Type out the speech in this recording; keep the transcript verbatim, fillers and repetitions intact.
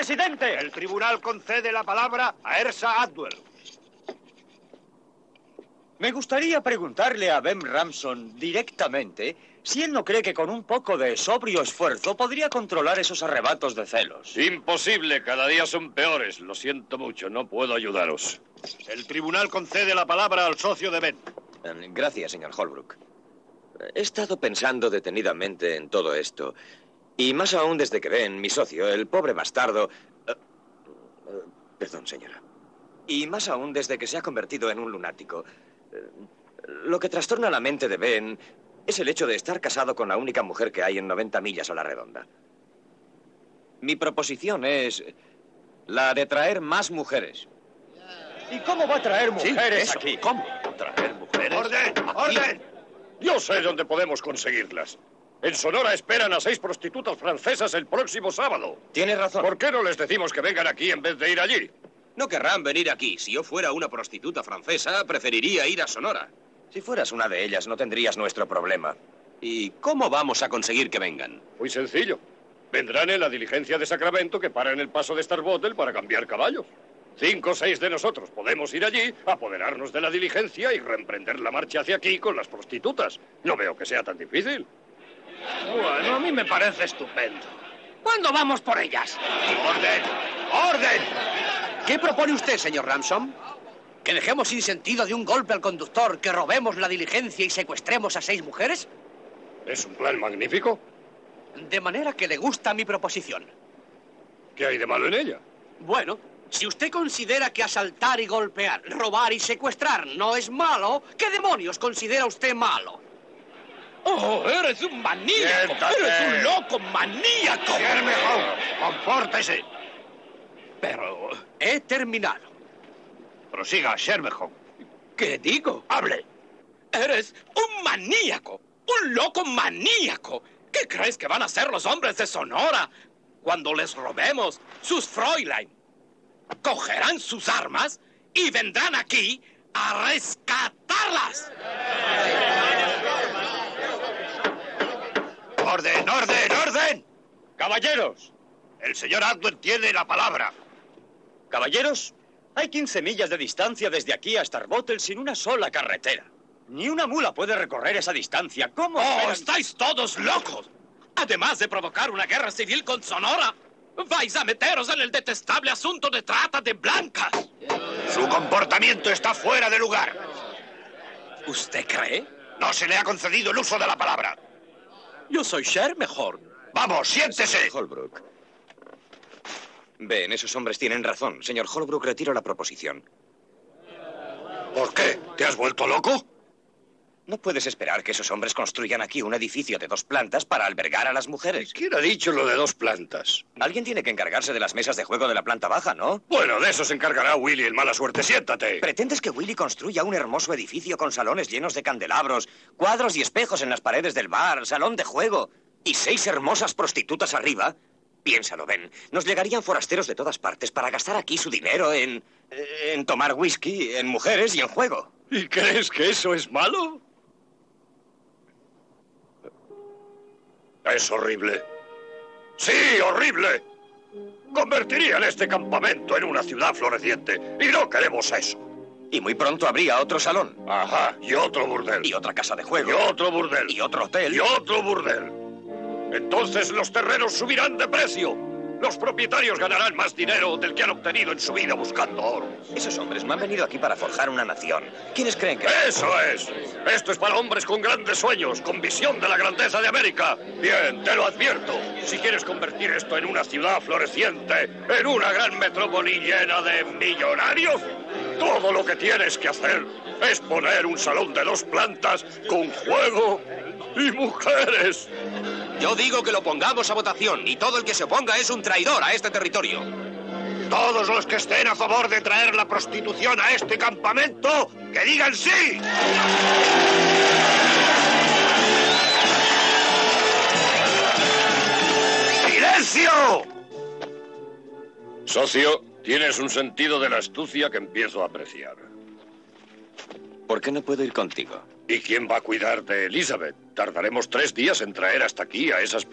presidente! El tribunal concede la palabra a Ersa Atwell. Me gustaría preguntarle a Ben Ramson directamente si él no cree que con un poco de sobrio esfuerzo podría controlar esos arrebatos de celos. Imposible, cada día son peores. Lo siento mucho, no puedo ayudaros. El tribunal concede la palabra al socio de Ben. Gracias, señor Holbrook. He estado pensando detenidamente en todo esto. Y más aún desde que Ben, mi socio, el pobre bastardo... Uh, uh, perdón, señora. Y más aún desde que se ha convertido en un lunático. Uh, lo que trastorna la mente de Ben es el hecho de estar casado con la única mujer que hay en noventa millas a la redonda. Mi proposición es la de traer más mujeres. ¿Y cómo va a traer mujeres sí, aquí? ¿Cómo? ¿Traer mujeres? ¡Orden! ¡Orden! Yo sé dónde podemos conseguirlas. En Sonora esperan a seis prostitutas francesas el próximo sábado. Tienes razón. ¿Por qué no les decimos que vengan aquí en vez de ir allí? No querrán venir aquí. Si yo fuera una prostituta francesa, preferiría ir a Sonora. Si fueras una de ellas, no tendrías nuestro problema. ¿Y cómo vamos a conseguir que vengan? Muy sencillo. Vendrán en la diligencia de Sacramento que para en el paso de Starbottle para cambiar caballos. Cinco o seis de nosotros podemos ir allí, apoderarnos de la diligencia y reemprender la marcha hacia aquí con las prostitutas. No veo que sea tan difícil. Bueno, a mí me parece estupendo. ¿Cuándo vamos por ellas? ¡Orden! ¡Orden! ¿Qué propone usted, señor Ramson? ¿Que dejemos sin sentido de un golpe al conductor, que robemos la diligencia y secuestremos a seis mujeres? Es un plan magnífico. De manera que le gusta mi proposición. ¿Qué hay de malo en ella? Bueno, si usted considera que asaltar y golpear, robar y secuestrar no es malo, ¿qué demonios considera usted malo? ¡Oh, eres un maníaco! Siéntate. ¡Eres un loco maníaco! Sherman, compórtese. Pero he terminado. Prosiga, Sherman. ¿Qué digo? ¡Hable! Eres un maníaco, un loco maníaco. ¿Qué crees que van a hacer los hombres de Sonora cuando les robemos sus Fräulein? Cogerán sus armas y vendrán aquí a rescatarlas. ¡Orden, orden, orden! ¡Caballeros! El señor Atwell tiene la palabra. Caballeros, hay quince millas de distancia desde aquí a Starbottle sin una sola carretera. Ni una mula puede recorrer esa distancia. ¿Cómo ¡Oh, esperan? estáis todos locos! Además de provocar una guerra civil con Sonora, vais a meteros en el detestable asunto de trata de blancas. Su comportamiento está fuera de lugar. ¿Usted cree? No se le ha concedido el uso de la palabra. Yo soy Sher mejor. Vamos, siéntese. Holbrook. Ven, esos hombres tienen razón. Señor Holbrook, retiro la proposición. ¿Por qué? ¿Te has vuelto loco? No puedes esperar que esos hombres construyan aquí un edificio de dos plantas para albergar a las mujeres. ¿Quién ha dicho lo de dos plantas? Alguien tiene que encargarse de las mesas de juego de la planta baja, ¿no? Bueno, de eso se encargará Willy, el mala suerte. Siéntate. ¿Pretendes que Willy construya un hermoso edificio con salones llenos de candelabros, cuadros y espejos en las paredes del bar, salón de juego y seis hermosas prostitutas arriba? Piénsalo, Ben. Nos llegarían forasteros de todas partes para gastar aquí su dinero en... en tomar whisky, en mujeres y en juego. ¿Y crees que eso es malo? Es horrible. ¡Sí, horrible! Convertirían este campamento en una ciudad floreciente. Y no queremos eso. Y muy pronto habría otro salón. Ajá, y otro burdel. Y otra casa de juego. Y otro burdel. Y otro hotel. Y otro burdel. Entonces los terrenos subirán de precio. Los propietarios ganarán más dinero del que han obtenido en su vida buscando oro. Esos hombres no han venido aquí para forjar una nación. ¿Quiénes creen que...? ¡Eso es! Esto es para hombres con grandes sueños, con visión de la grandeza de América. Bien, te lo advierto. Si quieres convertir esto en una ciudad floreciente, en una gran metrópoli llena de millonarios, todo lo que tienes que hacer es poner un salón de dos plantas con juego y mujeres. Yo digo que lo pongamos a votación y todo el que se oponga es un traidor a este territorio. Todos los que estén a favor de traer la prostitución a este campamento, que digan sí. ¡Silencio! Socio, tienes un sentido de la astucia que empiezo a apreciar. ¿Por qué no puedo ir contigo? ¿Y quién va a cuidar de Elizabeth? Tardaremos tres días en traer hasta aquí a esas